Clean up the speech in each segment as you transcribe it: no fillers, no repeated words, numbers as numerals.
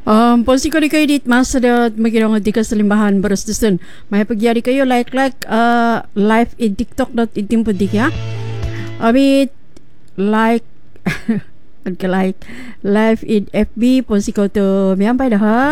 Pasti ko di kayo dit masada magirong di ka sa limbahan baras dusun. May pagyari kayo like live in TikTok itim po di kya. Abit like ka like live in FB pasti ko to miyampay dah ha.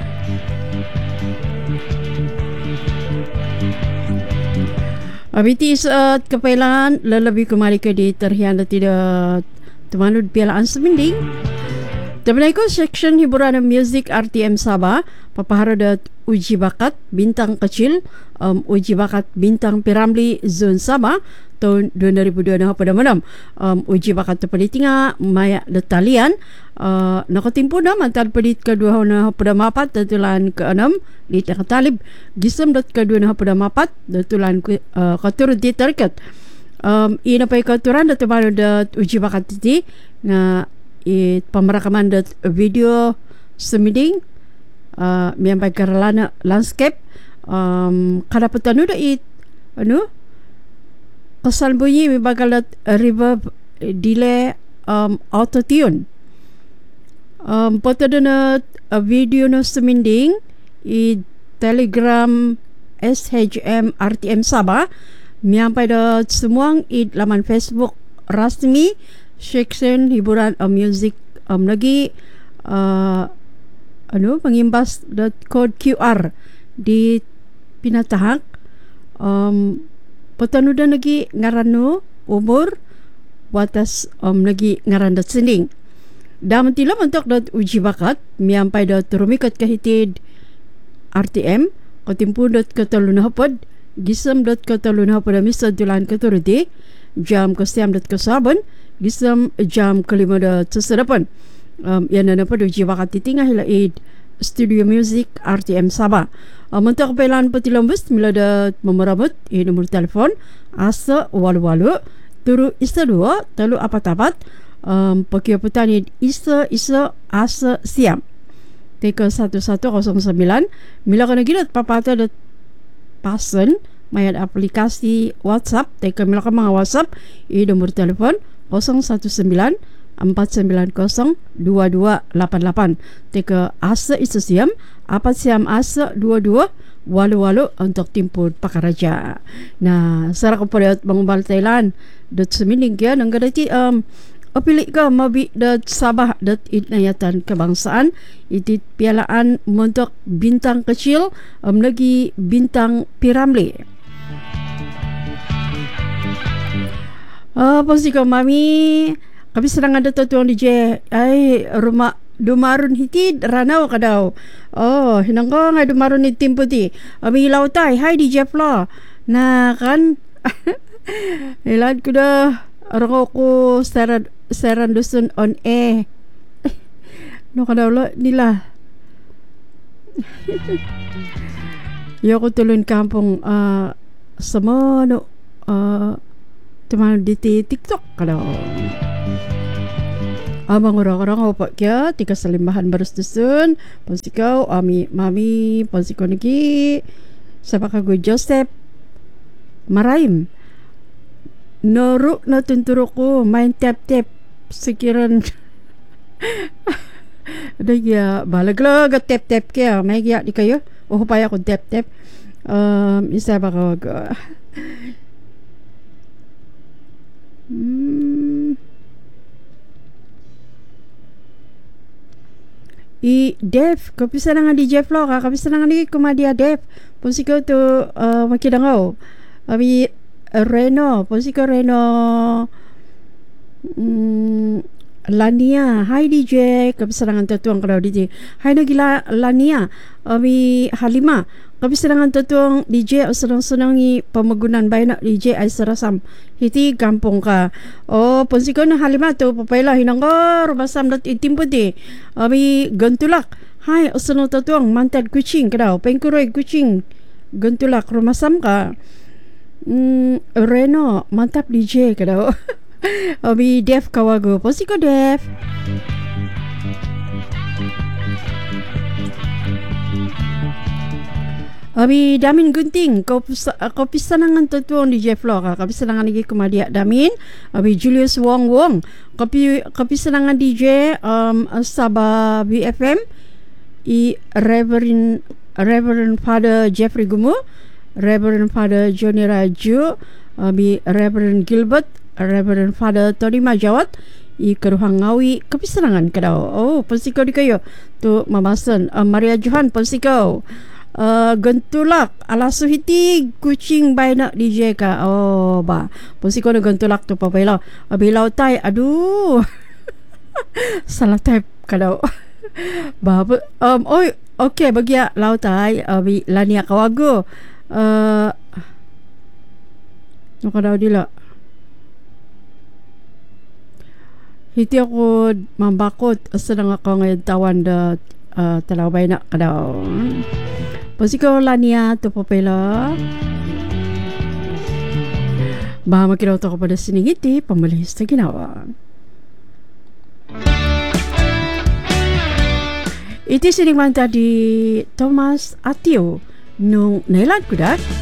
Abiti saat kepailan lalabi kumari ka di terhian na tidak tumanod pialaan seminding. Tabanay ko section hiburan ng music RTM Sabah papaharad uji bakat bintang kecil uji bakat bintang Piramli Zone Sabah tahun 2002 na pada malam uji bakat terpelitinga maya detalian nakatimpo na mantal pedit kedua na pada mapat datulan ke-6 di talib gisam kedua na pada mapat datulan katur di terket ina pay katuran datubano dat uji bakat titi nga pamerakaman dat video semiding miyampay karalana landscape kadapatan da kasalbunyi may bagalat reverb delay auto-tune poto na video na seminding telegram SHM RTM Sabah miyampay da semuang laman Facebook rasmi section hiburan music lagi mengimbas code QR di pinatahak patanuda lagi ngarano umur watas lagi ngarandat sending damatila mentok uji bakat miyampay turumikat kahitid RTM katimpu katalunahapod gisam katalunahapod misa dulan katurudi jam kasiam kasaban gisam jam kelima seserapan yan na pa uji bakat titingah hilaid studio music RTM Sabah mentok pelan patilambus mila memeramut nomor telefon asa walu-walu turu isa 2 talu apat-apat pakai petani isa asa siam teka 1109 mila kana gilat papata pasen mayat aplikasi WhatsApp teka mila ka mga WhatsApp nomor telefon 019-490-2288 teka asa isa siam apat siam asa 22 walu-walu untuk timpud pakaraja. Nah, sarang kepada mengumbal Thailand dot semining kaya nang gadati pilih ka mabi dot Sabah dot inayatan kebangsaan itit pialaan untuk bintang kecil lagi bintang Piramli. Pasti kau mami kami sedang ada tuan DJ ay rumah dumarun hitid ranau kadaw hinang ko nga dumarun ni timpo ti ilaw tay hi DJ Flo na kan ilad ko da arang ko seran dusun on no kadaw lo nila yo ko tulun kampung sama no teman di TikTok kadaw abang orang-orang opak kya tika salimbahan barus dusun pansikaw mami pansikaw nagi sapakago Joseph Maraim noruk na tunturo ko main tap-tap sikiran ada ya balaglag at tap-tap kya may kya di kayo upaya ko tap-tap isa baka Dev kapisa na nga DJ Flo kapisa na nga ni kumadia Dev punsiko to makidangaw Reno punsiko Reno Lania hi DJ kapisa na nga tatuang kadaw DJ hi nagila Lania Halima kapisa na nga tatuang DJ o sunang-sunangi pamagunan bayan na DJ ay sarasam hiti kampung ka punsiko na Halima to papayla hinang ko rumasam dat itimpo di gantulak hi o sunang tatuang mantad kucing kadaw pengkuroy kucing gantulak rumasam ka Reno mantap DJ kadaw Dev kawago punsiko Dev Damin gunting kau pisanangan tutuang DJ Flo kapisanangan lagi kumadia Damin Julius Wong kapisanangan DJ Sabah BFM Reverend Father Jeffrey Gumu, Reverend Father Johnny Raju, Reverend Gilbert, Reverend Father Tony Majawat, Keruhang Ngawi, Kepisanangan kadau. Oh, pensiko di kayo. Tu mamasan Maria Johan pensiko. Gentulak ala suhiti kucing baina DJ ka. Oh, ba. Pensiko na gentulak tu papaila. Bilau tai, aduh. Salah type kadau. Ba, oi, okay, bagi lau tai, lania kawago. Nakadaw dila. Hiti ako mambakot sedang ako ngayon tawan da talaway na kadaw. Pasiko lania to papela. Baha makiraw to ko pada siningiti pamalihis na ginawa. Iti siningman tadi Thomas Atio nung nailan kudak.